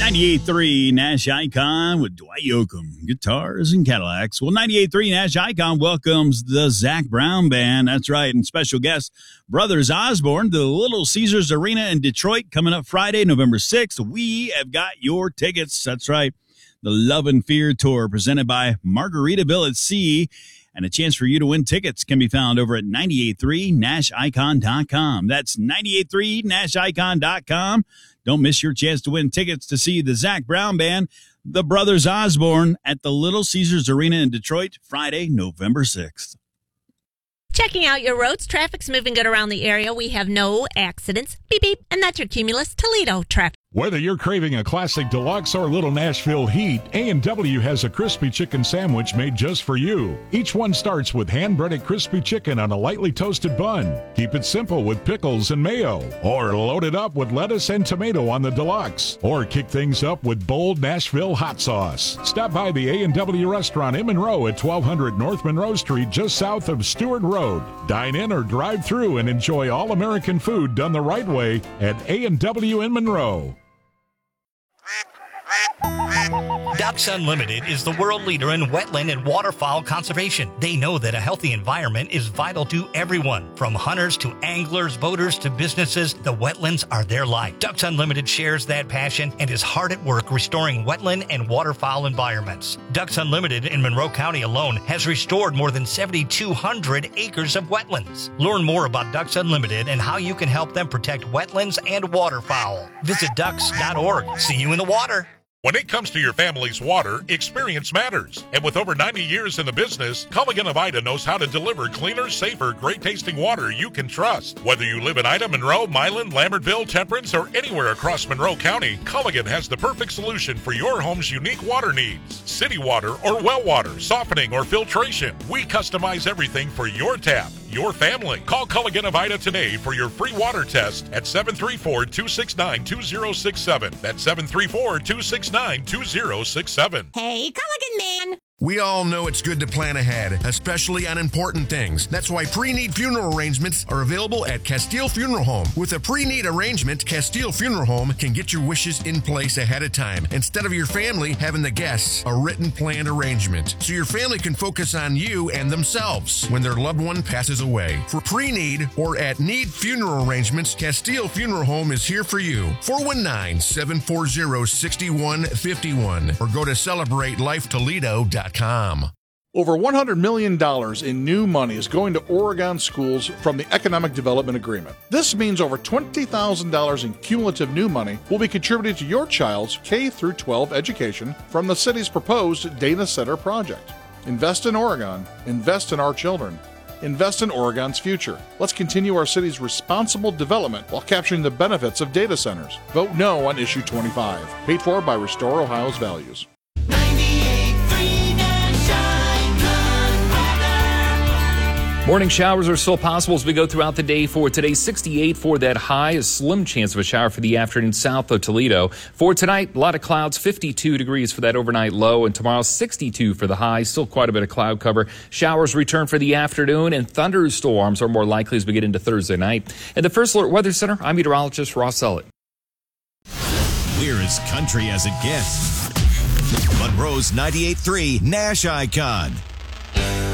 98.3 Nash Icon with Dwight Yoakam, guitars and Cadillacs. Well, 98.3 Nash Icon welcomes the Zac Brown Band. That's right. And special guest, Brothers Osborne, the Little Caesars Arena in Detroit, coming up Friday, November 6th. We have got your tickets. That's right. The Love and Fear Tour presented by Margaritaville at Sea. And a chance for you to win tickets can be found over at 983nashicon.com. That's 983nashicon.com. Don't miss your chance to win tickets to see the Zac Brown Band, the Brothers Osborne, at the Little Caesars Arena in Detroit, Friday, November 6th. Checking out your roads. Traffic's moving good around the area. We have no accidents. Beep, beep. And that's your Cumulus Toledo traffic. Whether you're craving a classic deluxe or Little Nashville heat, A&W has a crispy chicken sandwich made just for you. Each one starts with hand-breaded crispy chicken on a lightly toasted bun. Keep it simple with pickles and mayo. Or load it up with lettuce and tomato on the deluxe. Or kick things up with bold Nashville hot sauce. Stop by the A&W restaurant in Monroe at 1200 North Monroe Street, just south of Stewart Road. Dine in or drive through and enjoy all-American food done the right way at A&W in Monroe. Ducks Unlimited is the world leader in wetland and waterfowl conservation. They know that a healthy environment is vital to everyone. From hunters to anglers, boaters to businesses, the wetlands are their life. Ducks Unlimited shares that passion and is hard at work restoring wetland and waterfowl environments. Ducks Unlimited in Monroe County alone has restored more than 7,200 acres of wetlands. Learn more about Ducks Unlimited and how you can help them protect wetlands and waterfowl. Visit ducks.org. See you in the water. When it comes to your family's water, experience matters. And with over 90 years in the business, Culligan of Ida knows how to deliver cleaner, safer, great-tasting water you can trust. Whether you live in Ida, Monroe, Milan, Lambertville, Temperance, or anywhere across Monroe County, Culligan has the perfect solution for your home's unique water needs. City water or well water, softening or filtration. We customize everything for your tap, your family. Call Culligan of Ida today for your free water test at 734-269-2067. That's 734-269-2067. Hey, Culligan man! We all know it's good to plan ahead, especially on important things. That's why pre-need funeral arrangements are available at Castile Funeral Home. With a pre-need arrangement, Castile Funeral Home can get your wishes in place ahead of time, instead of your family having the guests a written planned arrangement, so your family can focus on you and themselves when their loved one passes away. For pre-need or at need funeral arrangements, Castile Funeral Home is here for you. 419-740-6151 or go to CelebrateLifeToledo.com. Over $100 million in new money is going to Oregon schools from the Economic Development Agreement. This means over $20,000 in cumulative new money will be contributed to your child's K-12 education from the city's proposed data center project. Invest in Oregon. Invest in our children. Invest in Oregon's future. Let's continue our city's responsible development while capturing the benefits of data centers. Vote no on Issue 25. Paid for by Restore Ohio's Values. Morning showers are still possible as we go throughout the day. For today, 68 for that high, a slim chance of a shower for the afternoon south of Toledo. For tonight, a lot of clouds, 52 degrees for that overnight low, and tomorrow 62 for the high. Still quite a bit of cloud cover. Showers return for the afternoon, and thunderstorms are more likely as we get into Thursday night. In the First Alert Weather Center, I'm meteorologist Ross Ellett. We're as country as it gets. Monroe's 98.3 Nash Icon.